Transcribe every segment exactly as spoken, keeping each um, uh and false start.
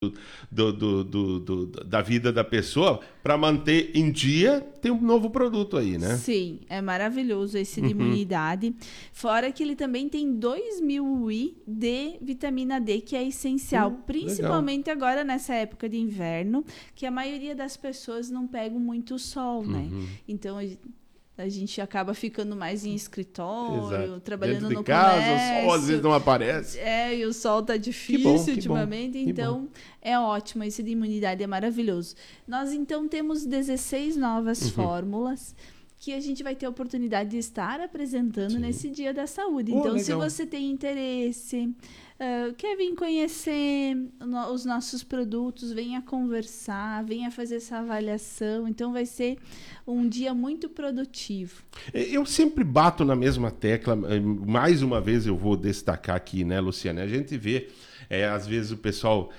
do, do, do, do, do, da vida da pessoa, para manter em dia, tem um novo produto aí, né? Sim, é maravilhoso esse de Uhum. imunidade. Fora que ele também tem dois mil I de vitamina D, que é essencial, Hum, principalmente legal. Agora nessa época de inverno, que a maioria das pessoas não pegam muito sol, Uhum. né? Então a a gente acaba ficando mais em escritório, Exato. trabalhando Dentro de no casa, comércio. o sol às vezes não aparece. É, e o sol tá difícil Que bom, que ultimamente, bom, que então bom. é ótimo, esse de imunidade é maravilhoso. Nós então temos dezesseis novas Uhum. fórmulas que a gente vai ter a oportunidade de estar apresentando Sim. nesse Dia da Saúde. Oh, Então, legal. se você tem interesse, uh, quer vir conhecer no, os nossos produtos, venha conversar, venha fazer essa avaliação. Então, vai ser um dia muito produtivo. Eu sempre bato na mesma tecla, mais uma vez eu vou destacar aqui, né, Luciana? A gente vê, é, às vezes, o pessoal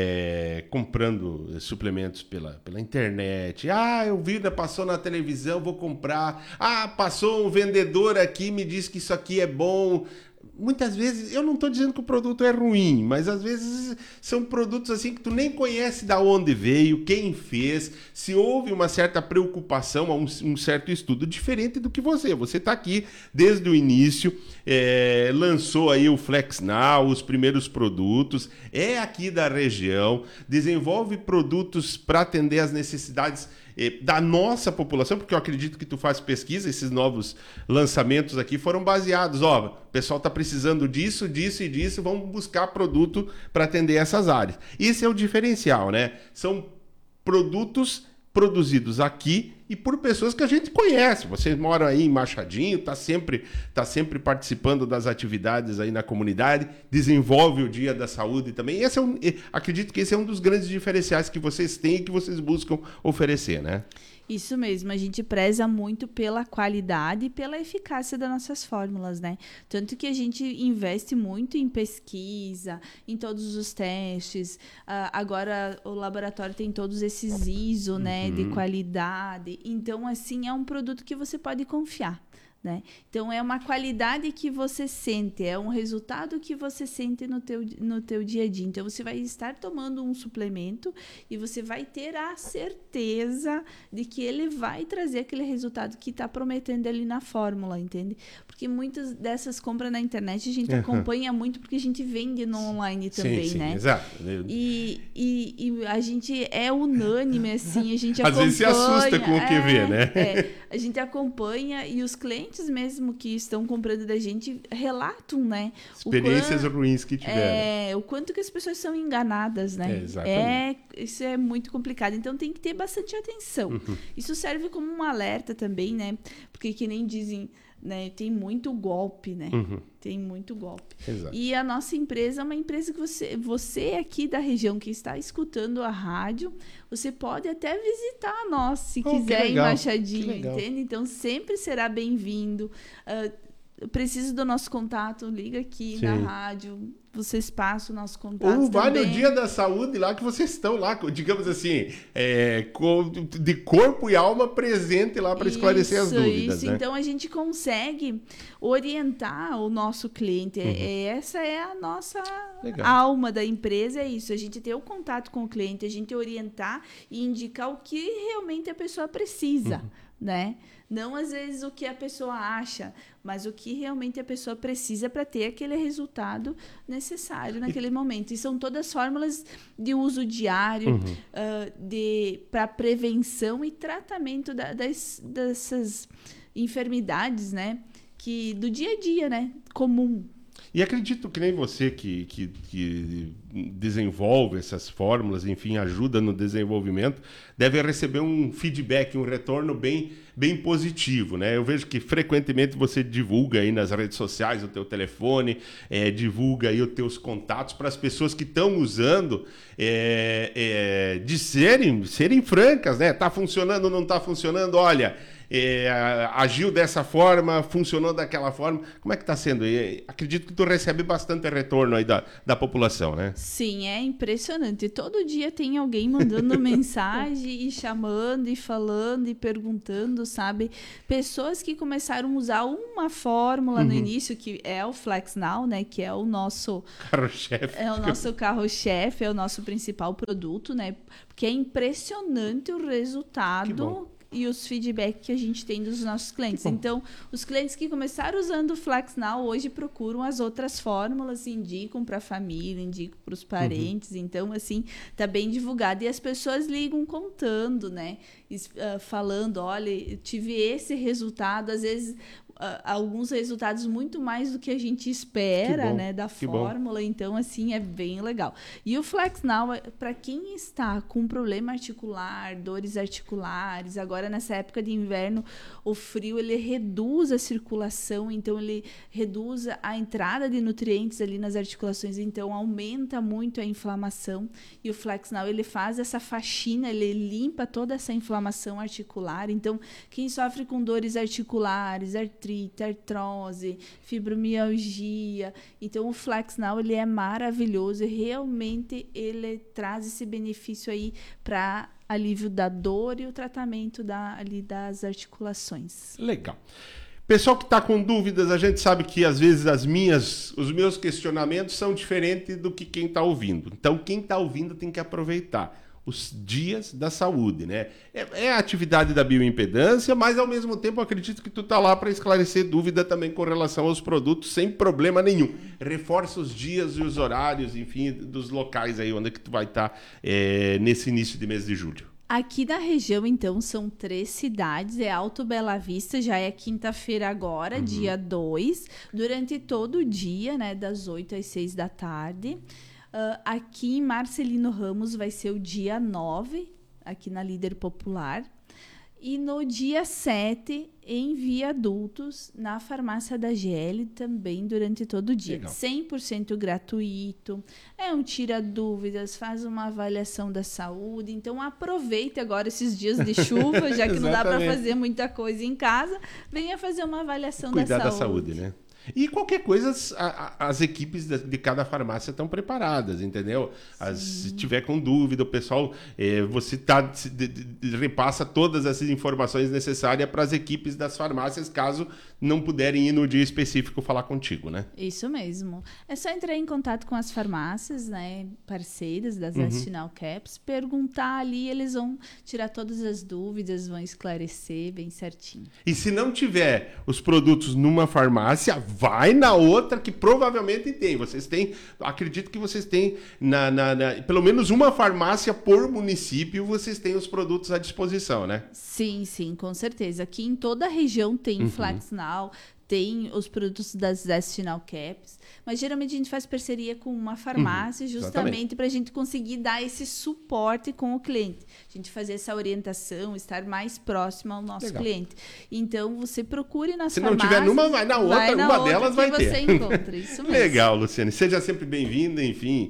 é, comprando suplementos pela, pela internet. Ah, eu vi, passou na televisão, vou comprar. Ah, passou um vendedor aqui, me disse que isso aqui é bom. Muitas vezes, eu não estou dizendo que o produto é ruim, mas às vezes são produtos assim que tu nem conhece de onde veio, quem fez, se houve uma certa preocupação, um, um certo estudo diferente do que você. Você está aqui desde o início, é, lançou aí o Flex Now, os primeiros produtos, é aqui da região, desenvolve produtos para atender as necessidades da nossa população, porque eu acredito que tu faz pesquisa, esses novos lançamentos aqui foram baseados, ó, o pessoal está precisando disso, disso e disso, vamos buscar produto para atender essas áreas. Esse é o diferencial, né? São produtos produzidos aqui e por pessoas que a gente conhece. Vocês moram aí em Machadinho, tá sempre, tá sempre participando das atividades aí na comunidade, desenvolve o Dia da Saúde também. Esse é um, acredito que esse é um dos grandes diferenciais que vocês têm e que vocês buscam oferecer, né? Isso mesmo, a gente preza muito pela qualidade e pela eficácia das nossas fórmulas, né? Tanto que a gente investe muito em pesquisa, em todos os testes. Uh, agora o laboratório tem todos esses I S O, uhum. né, de qualidade. Então, assim, é um produto que você pode confiar. Né? Então, é uma qualidade que você sente, é um resultado que você sente no teu, no teu dia a dia. Então, você vai estar tomando um suplemento e você vai ter a certeza de que ele vai trazer aquele resultado que está prometendo ali na fórmula, entende? Porque muitas dessas compras na internet a gente uhum. acompanha muito porque a gente vende no online também, sim, sim, né? Exato. E, e, e a gente é unânime, assim, a gente Às acompanha... vezes se assusta com o que é, vê, né? É, a gente acompanha e os clientes mesmo que estão comprando da gente relatam, né? Experiências quanto, ruins que tiveram. É, o quanto que as pessoas são enganadas, né? É, exatamente. É, isso é muito complicado. Então tem que ter bastante atenção. Uhum. Isso serve como um alerta também, né? Porque que nem dizem, né? Tem muito golpe, né? Uhum. Tem muito golpe. Exato. E a nossa empresa é uma empresa que você, você aqui da região que está escutando a rádio, você pode até visitar a nós, se oh, quiser, em Machadinho, entende? Então, sempre será bem-vindo. Uh, preciso do nosso contato, liga aqui Sim. na rádio, vocês passam o nosso contato Ou vai também. no Dia da Saúde lá que vocês estão lá, digamos assim, é, de corpo e alma presente lá para esclarecer as dúvidas. Isso, né? Então a gente consegue orientar o nosso cliente. Uhum. Essa é a nossa Legal. alma da empresa, é isso. A gente ter o contato com o cliente, a gente orientar e indicar o que realmente a pessoa precisa, uhum. né? Não, às vezes, o que a pessoa acha, mas o que realmente a pessoa precisa para ter aquele resultado necessário naquele e... momento. E são todas fórmulas de uso diário, uhum. uh, de, para prevenção e tratamento da, das, dessas enfermidades, né? Que, do dia a dia, né? Comum. E acredito que nem você que, que, que desenvolve essas fórmulas, enfim, ajuda no desenvolvimento, deve receber um feedback, um retorno bem, bem positivo, né? Eu vejo que frequentemente você divulga aí nas redes sociais o teu telefone, é, divulga aí os teus contatos para as pessoas que estão usando, é, é, de serem, serem francas, né? Tá funcionando ou não tá funcionando? Olha, é, agiu dessa forma, funcionou daquela forma. Como é que está sendo? E acredito que tu recebe bastante retorno aí da, da população, né? Sim, é impressionante. Todo dia tem alguém mandando mensagem e chamando e falando e perguntando, sabe? Pessoas que começaram a usar uma fórmula uhum. no início, que é o Flex Now, né? Que é o nosso carro-chefe. É o nosso carro-chefe, é o nosso principal produto, né? Porque é impressionante o resultado e os feedbacks que a gente tem dos nossos clientes. Então, os clientes que começaram usando o Flex Now hoje procuram as outras fórmulas, indicam para a família, indicam para os parentes. Uhum. Então, assim, tá bem divulgado. E as pessoas ligam contando, né? Uh, falando, olha, eu tive esse resultado. Às vezes, Uh, alguns resultados muito mais do que a gente espera, né, da fórmula. Então, assim, é bem legal. E o Flex Now, para quem está com problema articular, dores articulares, agora nessa época de inverno, o frio, ele reduz a circulação, então ele reduz a entrada de nutrientes ali nas articulações, então aumenta muito a inflamação. E o Flex Now, ele faz essa faxina, ele limpa toda essa inflamação articular. Então, quem sofre com dores articulares, artrite, artrose, fibromialgia. Então, o Flex Now, ele é maravilhoso e realmente ele traz esse benefício aí para alívio da dor e o tratamento da, ali das articulações. Legal. Pessoal que está com dúvidas, a gente sabe que às vezes as minhas, os meus questionamentos são diferentes do que quem está ouvindo. Então, quem está ouvindo tem que aproveitar os dias da saúde, né? É, é a atividade da bioimpedância, mas ao mesmo tempo eu acredito que tu tá lá para esclarecer dúvida também com relação aos produtos sem problema nenhum. Reforça os dias e os horários, enfim, dos locais aí onde que tu vai estar tá, é, nesse início de mês de julho. Aqui na região, então, são três cidades. É Alto Bela Vista, já é quinta-feira agora, uhum. dia dois, durante todo o dia, né, das oito às seis da tarde. Uh, aqui em Marcelino Ramos vai ser o dia nove, aqui na Líder Popular. E no dia sete, em Viadutos, na farmácia da G L, também durante todo o dia. Legal. cem por cento gratuito, é um tira dúvidas, faz uma avaliação da saúde. Então, aproveite agora esses dias de chuva, já que não dá para fazer muita coisa em casa, venha fazer uma avaliação da saúde. Cuidar da saúde, né? E qualquer coisa, as, as equipes de cada farmácia estão preparadas, entendeu? As, se tiver com dúvida, o pessoal, é, você tá, de, de, repassa todas essas informações necessárias para as equipes das farmácias, caso não puderem ir no dia específico falar contigo, né? Isso mesmo. É só entrar em contato com as farmácias, né, parceiras das Uhum. Destinal Caps, perguntar ali, eles vão tirar todas as dúvidas, vão esclarecer bem certinho. E se não tiver os produtos numa farmácia, vai na outra que provavelmente tem. Vocês têm, acredito que vocês têm na, na, na, pelo menos uma farmácia por município, vocês têm os produtos à disposição, né? Sim, sim, com certeza. Aqui em toda a região tem uhum. Flex Now, tem os produtos das Destinal Caps, mas geralmente a gente faz parceria com uma farmácia, uhum, justamente para a gente conseguir dar esse suporte com o cliente. A gente fazer essa orientação, estar mais próximo ao nosso Legal. cliente. Então, você procure nas Se farmácias. Se não tiver numa, vai na outra, vai na uma outra delas vai ter. Você encontra, isso mesmo. Legal, Luciane. Seja sempre bem-vinda, enfim.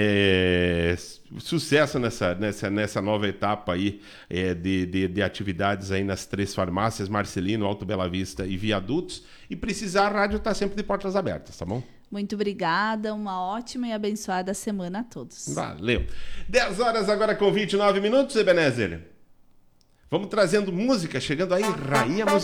É... Sucesso nessa, nessa, nessa nova etapa aí é, de, de, de atividades aí nas três farmácias, Marcelino, Alto Bela Vista e Viadutos. E precisar, a rádio está sempre de portas abertas, tá bom? Muito obrigada, uma ótima e abençoada semana a todos. Valeu. dez horas agora com vinte e nove minutos, Ebenezer. Vamos trazendo música, chegando aí, Rainha Musical.